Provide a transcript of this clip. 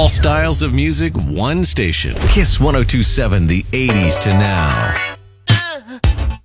All styles of music, one station. Kiss 102.7, the 80s to now.